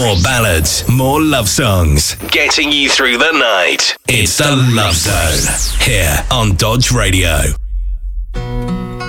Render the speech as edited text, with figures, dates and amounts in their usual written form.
More ballads, more love songs, getting you through the night. It's the Love Zone, here on Dodge Radio.